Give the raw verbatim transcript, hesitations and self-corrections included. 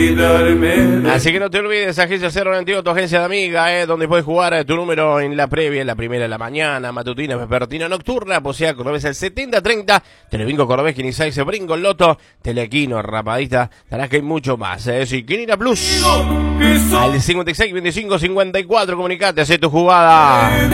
Así que no te olvides, Agencia cero veintidós, tu agencia de amiga, eh, donde puedes jugar eh, tu número en la previa, en la primera de la mañana, matutina, vespertina, nocturna, posea Cordobés el setenta treinta, Telebingo Cordobés, Quinizay, Brinco, Loto, Telequino, Rapadita, darás que hay mucho más, eh, sí, Quinina Plus, al cincuenta y seis, veinticinco, cincuenta y cuatro, comunicate, hacé tu jugada.